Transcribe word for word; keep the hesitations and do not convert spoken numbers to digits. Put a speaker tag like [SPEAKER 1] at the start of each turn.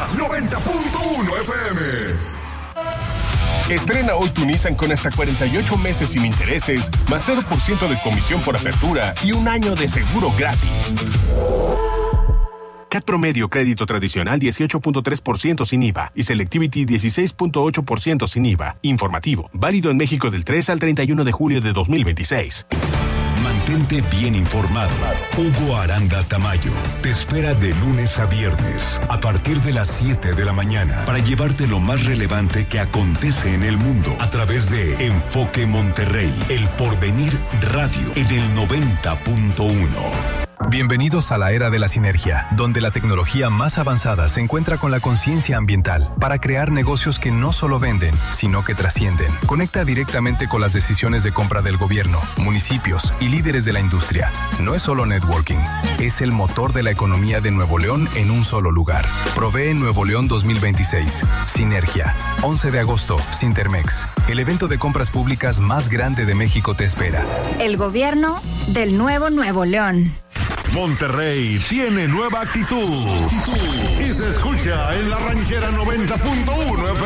[SPEAKER 1] noventa punto uno F M.
[SPEAKER 2] Estrena hoy tu Nissan con hasta cuarenta y ocho meses sin intereses, más cero por ciento de comisión por apertura y un año de seguro gratis. C A T promedio crédito tradicional dieciocho punto tres por ciento sin I V A y Selectivity dieciséis punto ocho por ciento sin I V A. Informativo. Válido en México del tres al treinta y uno de julio de dos mil veintiséis.
[SPEAKER 3] Mantente bien informado. Hugo Aranda Tamayo te espera de lunes a viernes a partir de las siete de la mañana para llevarte lo más relevante que acontece en el mundo a través de Enfoque Monterrey, El Porvenir Radio en el noventa punto uno.
[SPEAKER 4] Bienvenidos a la era de la sinergia, donde la tecnología más avanzada se encuentra con la conciencia ambiental para crear negocios que no solo venden, sino que trascienden. Conecta directamente con las decisiones de compra del gobierno, municipios y líderes de la industria. No es solo networking, es el motor de la economía de Nuevo León en un solo lugar. Provee Nuevo León dos mil veintiséis. Sinergia. once de agosto, Sintermex. El evento de compras públicas más grande de México te espera.
[SPEAKER 5] El gobierno del nuevo Nuevo León.
[SPEAKER 1] Monterrey tiene nueva actitud y se escucha en la ranchera noventa punto uno F